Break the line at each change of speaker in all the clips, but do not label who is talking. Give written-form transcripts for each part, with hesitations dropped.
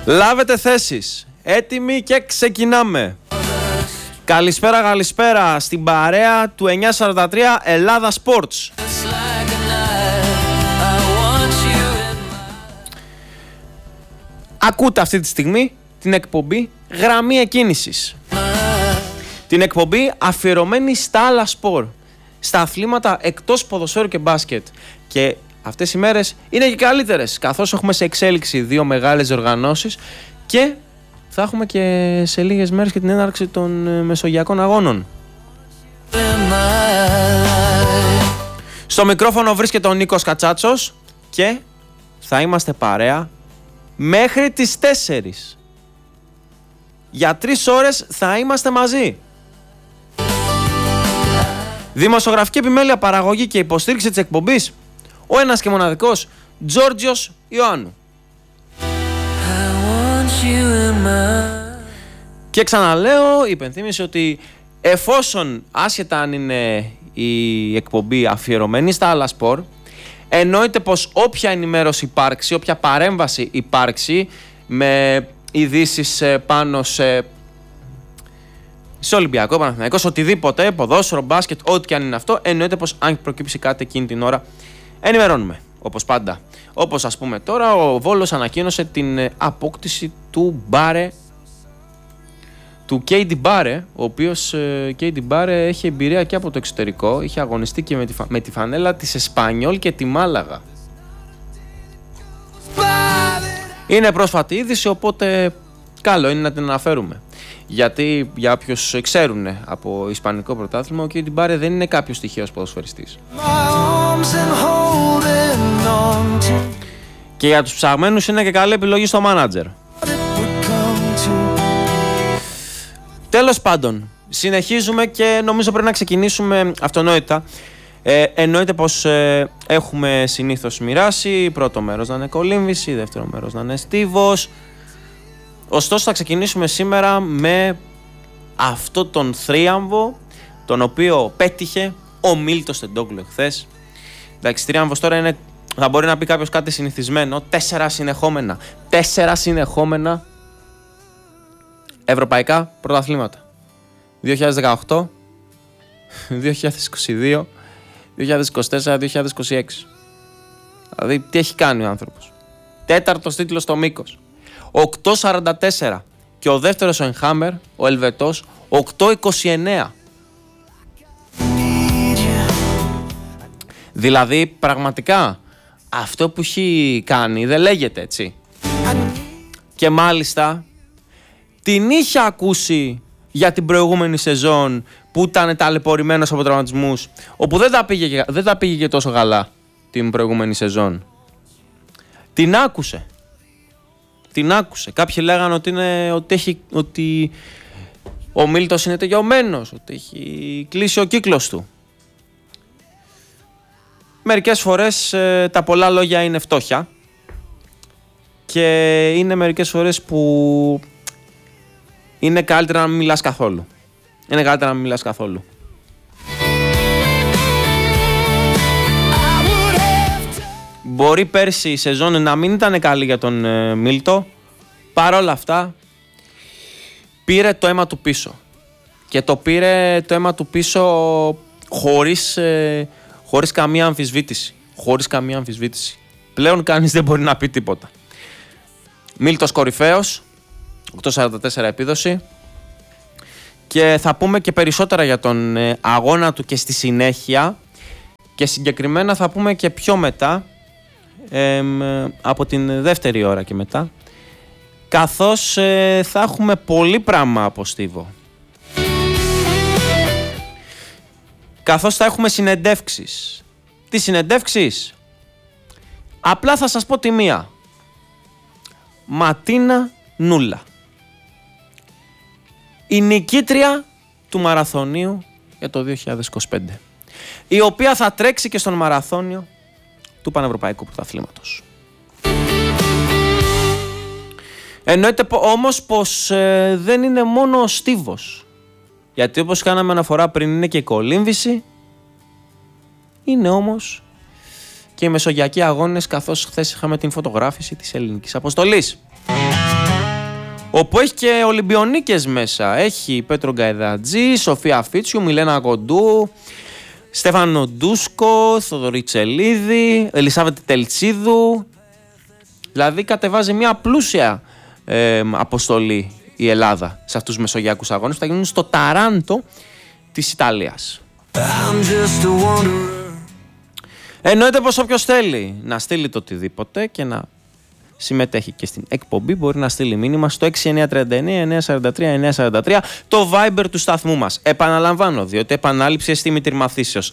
Λάβετε θέσεις. Έτοιμοι και ξεκινάμε. Καλησπέρα στην παρέα του 943 Ελλάδα Sports. Ακούτε αυτή τη στιγμή την εκπομπή Γραμμή Εκκίνησης. Την εκπομπή αφιερωμένη στα άλλα σπορ, στα αθλήματα εκτός ποδοσφαίρου και μπάσκετ. Και αυτές οι μέρες είναι και καλύτερες, καθώς έχουμε σε εξέλιξη δύο μεγάλες οργανώσεις και θα έχουμε και σε λίγες μέρες και την έναρξη των Μεσογειακών Αγώνων. Στο μικρόφωνο βρίσκεται ο Νίκος Κατσάτσος και θα είμαστε παρέα μέχρι τις 4. Για 3 ώρες θα είμαστε μαζί. Δημοσιογραφική επιμέλεια, παραγωγή και υποστήριξη της εκπομπής, ο ένας και μοναδικός Τζόρτζιος Ιωάννου. Και ξαναλέω, υπενθύμηση ότι εφόσον άσχετα αν είναι η εκπομπή αφιερωμένη στα άλλα σπορ, εννοείται πως όποια ενημέρωση υπάρξει, όποια παρέμβαση υπάρξει με ειδήσεις πάνω σε Ολυμπιακό, Παναθηναϊκός, οτιδήποτε, ποδόσφαιρο, μπάσκετ, ό,τι και αν είναι αυτό, εννοείται πως αν προκύψει κάτι εκείνη την ώρα, ενημερώνουμε, όπως πάντα. Όπως ας πούμε τώρα, ο Βόλος ανακοίνωσε την απόκτηση του Μπάρε, του KD Μπάρε, ο οποίος KD Μπάρε έχει εμπειρία και από το εξωτερικό, είχε αγωνιστεί και με τη φανέλα της Εσπανιόλ και τη Μάλαγα. Είναι πρόσφατη είδηση, οπότε καλό είναι να την αναφέρουμε. Γιατί για όποιους ξέρουν από Ισπανικό πρωτάθλημα, ο KD Μπάρε δεν είναι κάποιος τυχαίος ποδοσφαιριστής. Και για τους ψαγμένους είναι και καλή επιλογή στο μάνατζερ. Τέλος πάντων, συνεχίζουμε και νομίζω πρέπει να ξεκινήσουμε αυτονόητα. Εννοείται πως έχουμε συνήθως μοιράσει πρώτο μέρος να είναι κολύμβηση, δεύτερο μέρος να είναι στίβος. Ωστόσο θα ξεκινήσουμε σήμερα με αυτό τον θρίαμβο, τον οποίο πέτυχε ο Μίλτος Τεντόγλου εχθές. Εντάξει, θρίαμβος τώρα είναι, θα μπορεί να πει κάποιος κάτι συνηθισμένο, 4 συνεχόμενα ευρωπαϊκά πρωταθλήματα. 2018, 2022, 2024, 2026. Δηλαδή τι έχει κάνει ο άνθρωπος. 4ος τίτλος στο μήκος. 8.44 και ο δεύτερος ο Ενχάμερ, ο Ελβετός, 8.29. Δηλαδή πραγματικά αυτό που έχει κάνει δεν λέγεται, έτσι. Και μάλιστα την είχε ακούσει για την προηγούμενη σεζόν που ήταν ταλαιπωρημένος από τραυματισμούς, όπου δεν τα πήγε και τόσο καλά την προηγούμενη σεζόν. Την άκουσε. Κάποιοι λέγανε ότι ο Μίλτος είναι τελειωμένος, ότι έχει κλείσει ο κύκλος του. Μερικές φορές τα πολλά λόγια είναι φτώχεια και είναι μερικές φορές που είναι καλύτερα να μην μιλάς καθόλου. Μπορεί πέρσι η σεζόν να μην ήταν καλή για τον Μίλτο. Παρ' όλα αυτά πήρε το αίμα του πίσω. Και το πήρε το αίμα του πίσω χωρίς καμία αμφισβήτηση. Πλέον κανείς δεν μπορεί να πει τίποτα. Μίλτος κορυφαίος, 8.44 επίδοση. Και θα πούμε και περισσότερα για τον αγώνα του και στη συνέχεια. Και συγκεκριμένα θα πούμε και πιο μετά, από την δεύτερη ώρα και μετά, καθώς θα έχουμε πολύ πράγμα από Στίβο. Καθώς θα έχουμε συνεντεύξεις. Τι συνεντεύξεις? Απλά θα σας πω τη μία. Ματίνα Νούλα, η νικήτρια του μαραθωνίου για το 2025, η οποία θα τρέξει και στον μαραθώνιο του Πανευρωπαϊκού Πρωταθλήματος. Εννοείται όμως πως δεν είναι μόνο ο στίβος, γιατί όπως κάναμε αναφορά πριν είναι και η κολύμβηση, είναι όμως και οι μεσογειακοί αγώνες, καθώς χθες είχαμε την φωτογράφηση της ελληνικής αποστολής. όπου έχει και Ολυμπιονίκες μέσα. Έχει Πέτρο Γκαϊδατζή, Σοφία Φίτσιου, Μιλένα Κοντού, Στέφανο Ντούσκο, Θοδωρή Τσελίδη, Ελισάβετ Τελτσίδου. Δηλαδή κατεβάζει μια πλούσια αποστολή η Ελλάδα σε αυτούς τους μεσογειακούς αγώνες που θα γίνουν στο Ταράντο της Ιταλίας. Εννοείται πως όποιος θέλει να στείλει το οτιδήποτε και να συμμετέχει και στην εκπομπή μπορεί να στείλει μήνυμα στο 6939-943-943, το Viber του σταθμού μας. Επαναλαμβάνω, διότι επανάληψη εστί μαθήσεως.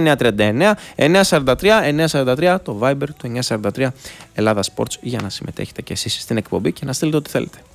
6939-943-943, το Viber του 943 Ελλάδα Sports, για να συμμετέχετε και εσείς στην εκπομπή και να στείλετε ό,τι θέλετε.